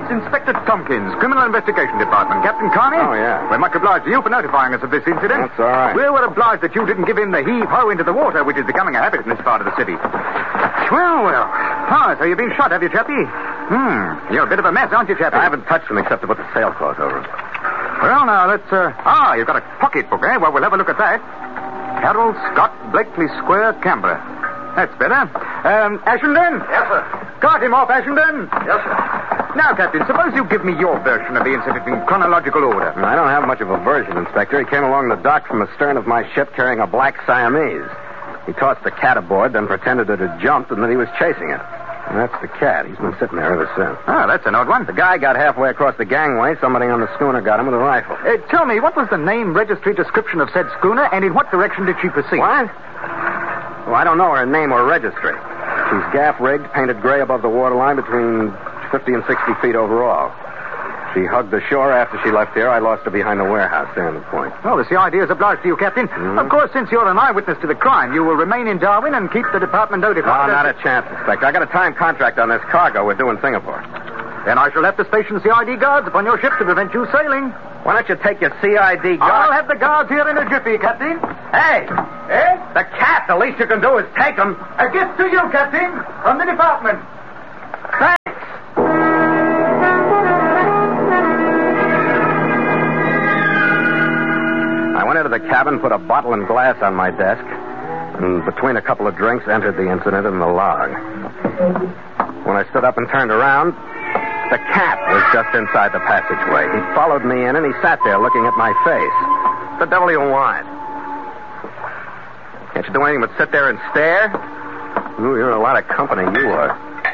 Inspector Tompkins, Criminal Investigation Department. Captain Carney? Oh, yeah. We're much obliged to you for notifying us of this incident. That's all right. We were obliged that you didn't give him the heave-ho into the water, which is becoming a habit in this part of the city. Well. Ah, so you've been shot, have you, Chappie? You're a bit of a mess, aren't you, Chappie? I haven't touched him except to put the sailcloth over him. Well, now, let's, you've got a pocketbook, eh? Well, we'll have a look at that. Harold Scott, Blakely Square, Canberra. That's better. Ashenden? Yes, sir. Cart him off, Ashenden. Yes, sir. Now, Captain, suppose you give me your version of the incident in chronological order. I don't have much of a version, Inspector. He came along the dock from the stern of my ship carrying a black Siamese. He tossed the cat aboard, then pretended it had jumped and that he was chasing it. And that's the cat. He's been sitting there ever since. Ah, that's an odd one. The guy got halfway across the gangway. Somebody on the schooner got him with a rifle. Tell me, what was the name, registry, description of said schooner, and in what direction did she proceed? What? Well, I don't know her name or registry. She's gaff-rigged, painted gray above the waterline between 50 and 60 feet overall. She hugged the shore after she left here. I lost her behind the warehouse there in the point. Well, the CID is obliged to you, Captain. Of course, since you're an eyewitness to the crime, you will remain in Darwin and keep the department notified. Oh, not a chance, Inspector. I got a time contract on this cargo we're doing Singapore. Then I shall have to station CID guards upon your ship to prevent you sailing. Why don't you take your CID guards? I'll have the guards here in a jiffy, Captain. Hey! Eh? The cat! The least you can do is take him. A gift to you, Captain, from the department. Thanks! I went into the cabin, put a bottle and glass on my desk, and between a couple of drinks entered the incident in the log. When I stood up and turned around, the cat was just inside the passageway. He followed me in, and he sat there looking at my face. The devil do you want? Can't you do anything but sit there and stare? Ooh, you're a lot of company, you are.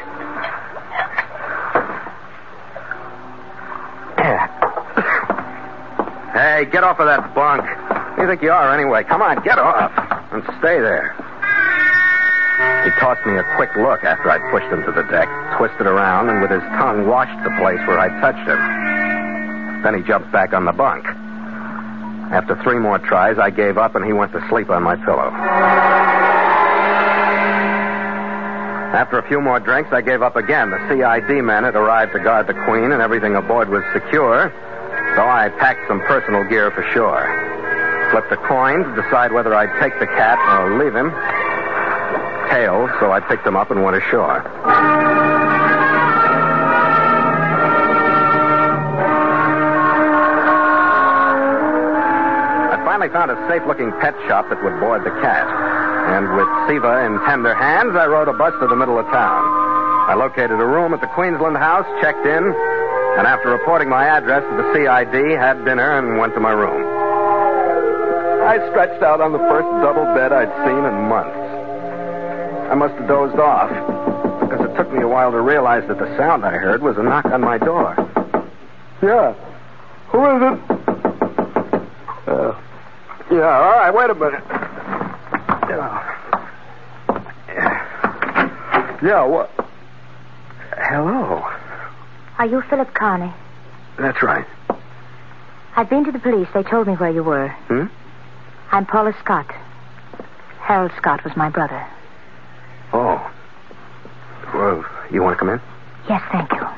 Hey, get off of that bunk. Who do you think you are, anyway? Come on, get off. And stay there. He tossed me a quick look after I'd pushed him to the deck, twisted around, and with his tongue washed the place where I'd touched him. Then he jumped back on the bunk. After 3 more tries, I gave up, and he went to sleep on my pillow. After a few more drinks, I gave up again. The CID men had arrived to guard the Queen, and everything aboard was secure, so I packed some personal gear for shore. Flipped a coin to decide whether I'd take the cat or leave him. Tails, so I picked him up and went ashore. I finally found a safe-looking pet shop that would board the cat. And with Siva in tender hands, I rode a bus to the middle of town. I located a room at the Queensland House, checked in, and after reporting my address to the CID, had dinner and went to my room. I stretched out on the first double bed I'd seen in months. I must have dozed off, because it took me a while to realize that the sound I heard was a knock on my door. Yeah. Who is it? Yeah, all right, wait a minute. Yeah, what? Hello. Are you Philip Carney? That's right. I've been to the police. They told me where you were. I'm Paula Scott. Harold Scott was my brother. Oh. Well, you want to come in? Yes, thank you.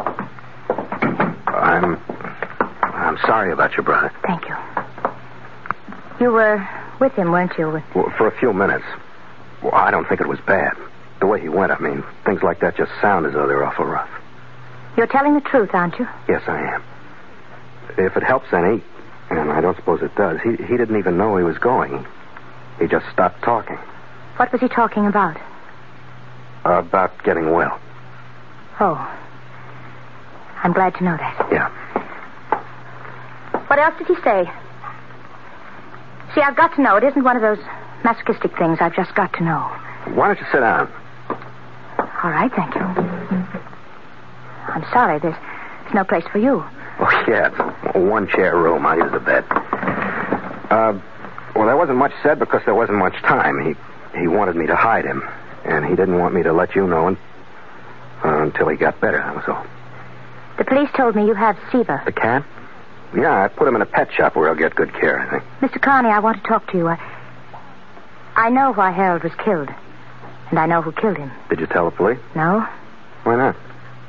I'm sorry about your brother. Thank you. You were with him, weren't you? Well, for a few minutes. Well, I don't think it was bad. The way he went, things like that just sound as though they're awful rough. You're telling the truth, aren't you? Yes, I am. If it helps any, and I don't suppose it does, he didn't even know he was going. He just stopped talking. What was he talking about? About getting well. Oh. I'm glad to know that. Yeah. What else did he say? See, I've got to know. It isn't one of those masochistic things. I've just got to know. Why don't you sit down? All right, thank you. I'm sorry. There's no place for you. Oh, yeah. It's a one-chair room. I'll use the bed. Well, there wasn't much said because there wasn't much time. He wanted me to hide him, and he didn't want me to let you know until he got better, that was all. The police told me you have Siva. The cat? Yeah, I put him in a pet shop where he'll get good care, I think. Mr. Carney, I want to talk to you. I know why Harold was killed, and I know who killed him. Did you tell the police? No. Why not?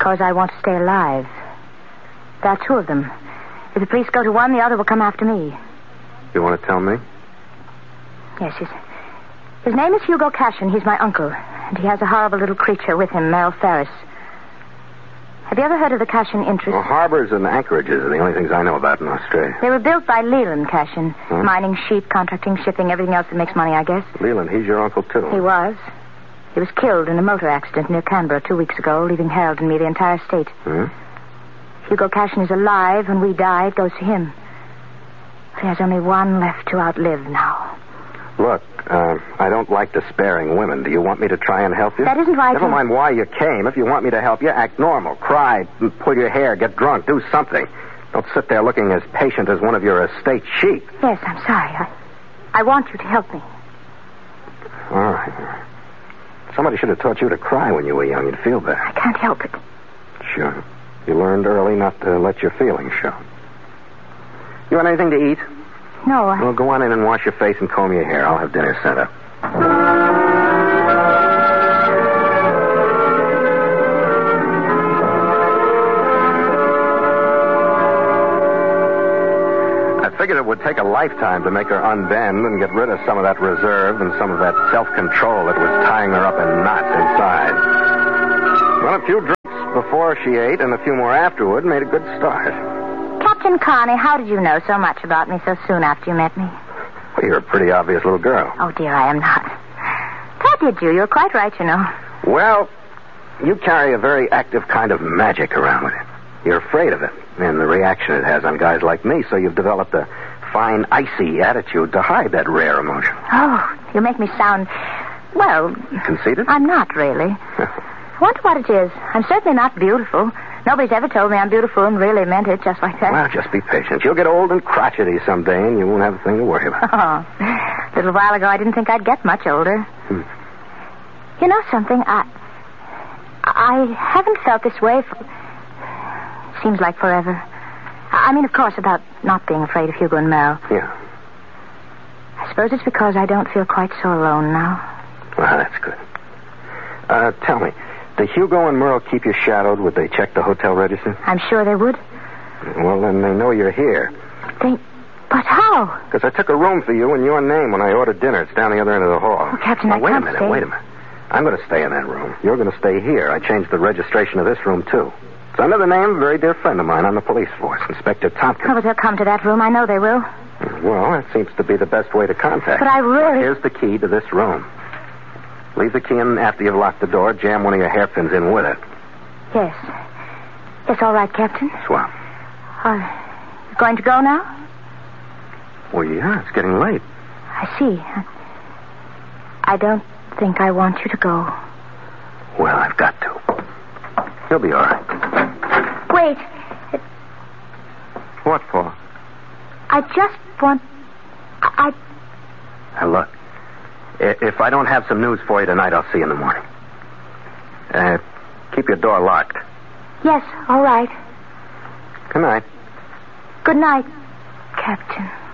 because I want to stay alive. There are two of them. If the police go to one, the other will come after me. You want to tell me? Yes, his name is Hugo Cashin. He's my uncle. And he has a horrible little creature with him, Merrill Ferris. Have you ever heard of the Cashin interest? Well, harbors and anchorages are the only things I know about in Australia. They were built by Leland Cashin. Huh? Mining, sheep, contracting, shipping, everything else that makes money, I guess. Leland, he's your uncle, too. He was. He was killed in a motor accident near Canberra 2 weeks ago, leaving Harold and me the entire estate. Huh? Hugo Cashin is alive. When we die, it goes to him. But he has only one left to outlive now. Look, I don't like despairing women. Do you want me to try and help you? That isn't why I Never mind why you came. If you want me to help you, act normal. Cry, pull your hair, get drunk, do something. Don't sit there looking as patient as one of your estate sheep. Yes, I'm sorry. I want you to help me. All right. Somebody should have taught you to cry when you were young. You'd feel better. I can't help it. Sure. You learned early not to let your feelings show. You want anything to eat? No, Well, go on in and wash your face and comb your hair. I'll have dinner sent up. I figured it would take a lifetime to make her unbend and get rid of some of that reserve and some of that self-control that was tying her up in knots inside. Well, a few drinks before she ate and a few more afterward made a good start. Captain Carney, how did you know so much about me so soon after you met me? Well, you're a pretty obvious little girl. Oh, dear, I am not. How did you? You're quite right, you know. Well, you carry a very active kind of magic around with you. You're afraid of it and the reaction it has on guys like me, so you've developed a fine, icy attitude to hide that rare emotion. Oh, you make me sound, well... Conceited? I'm not really. I wonder what it is. I'm certainly not beautiful. Nobody's ever told me I'm beautiful and really meant it just like that. Well, just be patient. You'll get old and crotchety someday, and you won't have a thing to worry about. Oh, a little while ago, I didn't think I'd get much older. You know something? I haven't felt this way for... Seems like forever. I mean, of course, about not being afraid of Hugo and Merrill. Yeah. I suppose it's because I don't feel quite so alone now. Well, that's good. Tell me, do Hugo and Merle keep you shadowed? Would they check the hotel register? I'm sure they would. Well, then they know you're here. But how? Because I took a room for you in your name when I ordered dinner. It's down the other end of the hall. Oh, Captain, now, I wait can't a minute, stay. wait a minute. I'm going to stay in that room. You're going to stay here. I changed the registration of this room, too. It's under the name of a very dear friend of mine on the police force, Inspector Tompkins. Oh, but they'll come to that room. I know they will. Well, that seems to be the best way to contact. But I really... Here's the key to this room. Leave the key in after you've locked the door. Jam one of your hairpins in with it. Yes. It's all right, Captain. Swell. You going to go now? Well, yeah, it's getting late. I see. I don't think I want you to go. Well, I've got to. You'll be all right. Wait. What for? I just want... Now, look. If I don't have some news for you tonight, I'll see you in the morning. Keep your door locked. Yes, all right. Good night. Good night, Captain.